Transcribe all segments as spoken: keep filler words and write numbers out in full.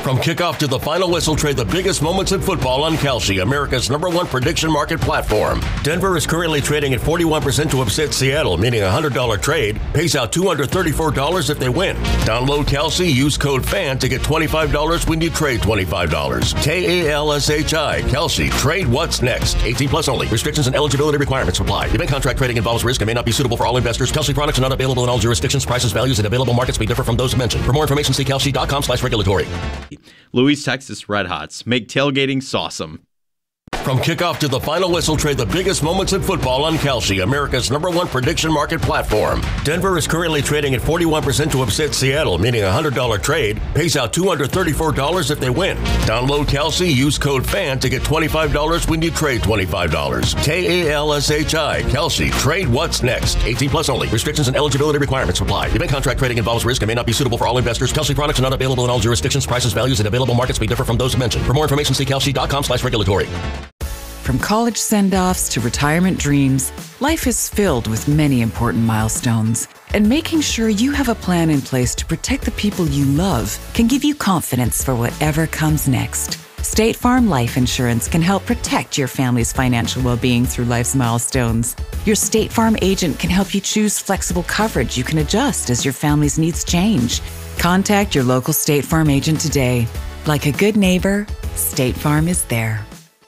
From kickoff to the final whistle, trade the biggest moments in football on Kalshi, America's number one prediction market platform. Denver is currently trading at forty-one percent to upset Seattle, meaning a one hundred dollars trade pays out two hundred thirty-four dollars if they win. Download Kalshi, use code FAN to get twenty-five dollars when you trade twenty-five dollars. K A L S H I, Kalshi. Trade what's next. eighteen plus only. Restrictions and eligibility requirements apply. Event contract trading involves risk and may not be suitable for all investors. Kalshi products are not available in all jurisdictions. Prices, values, and available markets may differ from those mentioned. For more information, see kalshi.com slash regulatory. Louis, Texas Red Hots. Make tailgating sawsome. From kickoff to the final whistle, trade the biggest moments in football on Kalshi, America's number one prediction market platform. Denver is currently trading at forty-one percent to upset Seattle, meaning a one hundred dollars trade pays out two hundred thirty-four dollars if they win. Download Kalshi, use code FAN to get twenty-five dollars when you trade twenty-five dollars. K A L S H I, Kalshi. Trade what's next. eighteen plus only. Restrictions and eligibility requirements apply. Event contract trading involves risk and may not be suitable for all investors. Kalshi products are not available in all jurisdictions. Prices, values, and available markets may differ from those mentioned. For more information, see kalshi.com slash regulatory. From college send-offs to retirement dreams, life is filled with many important milestones. And making sure you have a plan in place to protect the people you love can give you confidence for whatever comes next. State Farm Life Insurance can help protect your family's financial well-being through life's milestones. Your State Farm agent can help you choose flexible coverage you can adjust as your family's needs change. Contact your local State Farm agent today. Like a good neighbor, State Farm is there.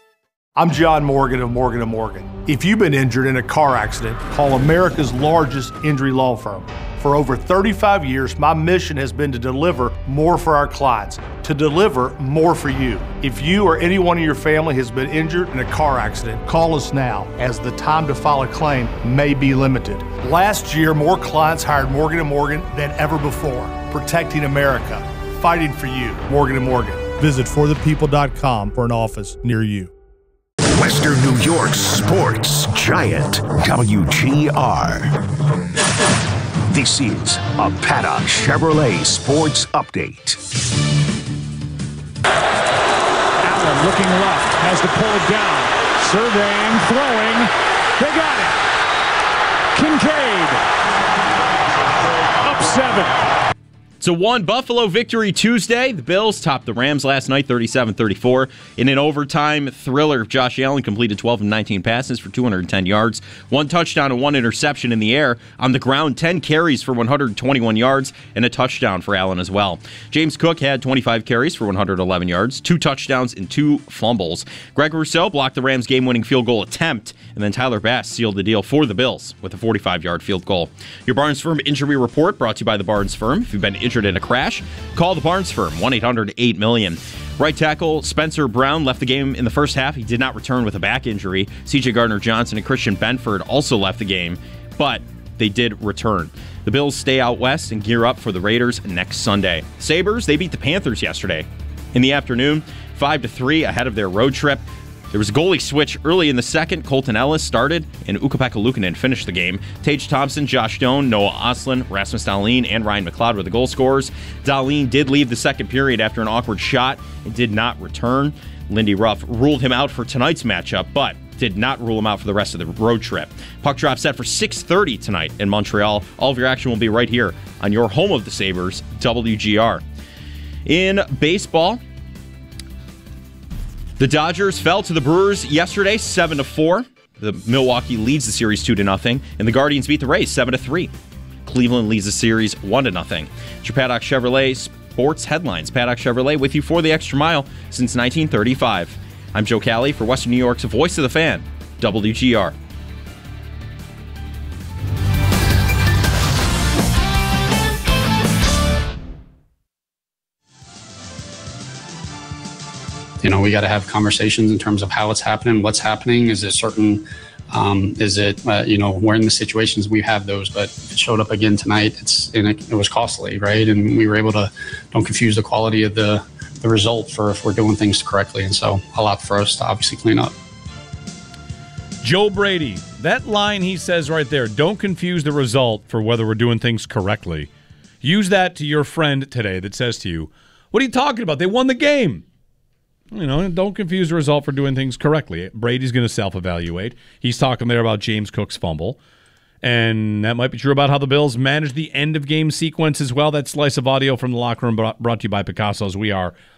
I'm John Morgan of Morgan and Morgan. If you've been injured in a car accident, call America's largest injury law firm. For over thirty-five years, my mission has been to deliver more for our clients, to deliver more for you. If you or anyone in your family has been injured in a car accident, call us now, as the time to file a claim may be limited. Last year, more clients hired Morgan and Morgan than ever before, protecting America, fighting for you. Morgan and Morgan. Visit for the people dot com for an office near you. Western New York sports giant, W G R. This is a Paddock Chevrolet Sports Update. Allen looking left, has to pull it down. Surveying, throwing. They got it. Kincaid. Up seven. It's a one Buffalo victory Tuesday. The Bills topped the Rams last night thirty-seven thirty-four. In an overtime thriller, Josh Allen completed twelve of nineteen passes for two hundred ten yards, one touchdown and one interception in the air. On the ground, ten carries for one hundred twenty-one yards and a touchdown for Allen as well. James Cook had twenty-five carries for one hundred eleven yards, two touchdowns and two fumbles. Greg Rousseau blocked the Rams' game-winning field goal attempt, and then Tyler Bass sealed the deal for the Bills with a forty-five-yard field goal. Your Barnes Firm Injury Report brought to you by the Barnes Firm. If you've been injured in a crash, call the Barnes Firm, one eight hundred eight million. Right tackle Spencer Brown left the game in the first half. He did not return with a back injury. C J Gardner-Johnson and Christian Benford also left the game, but they did return. The Bills stay out west and gear up for the Raiders next Sunday. Sabres, they beat the Panthers yesterday in the afternoon, five to three ahead of their road trip. There was a goalie switch early in the second. Colton Ellis started, and Ukko-Pekka Luukkonen finished the game. Tage Thompson, Josh Stone, Noah Ostlund, Rasmus Dahlin, and Ryan McLeod were the goal scorers. Dahlin did leave the second period after an awkward shot and did not return. Lindy Ruff ruled him out for tonight's matchup, but did not rule him out for the rest of the road trip. Puck drop set for six thirty tonight in Montreal. All of your action will be right here on your home of the Sabres, W G R. In baseball, the Dodgers fell to the Brewers yesterday, seven to four. The Milwaukee leads the series two to nothing, and the Guardians beat the Rays seven to three. Cleveland leads the series one to nothing. It's your Paddock Chevrolet Sports Headlines. Paddock Chevrolet with you for the extra mile since nineteen thirty-five. I'm Joe Cali for Western New York's Voice of the Fan, W G R. You know, we got to have conversations in terms of how it's happening, what's happening. Is it certain, um, is it, uh, you know, we're in the situations we have those, but if it showed up again tonight, it's, and it, it was costly, right? And we were able to, don't confuse the quality of the, the result for if we're doing things correctly. And so a lot for us to obviously clean up. Joe Brady, that line he says right there, don't confuse the result for whether we're doing things correctly. Use that to your friend today that says to you, what are you talking about? They won the game. You know, don't confuse the result for doing things correctly. Brady's going to self-evaluate. He's talking there about James Cook's fumble. And that might be true about how the Bills managed the end-of-game sequence as well. That slice of audio from the locker room brought, brought to you by Picasso's. We are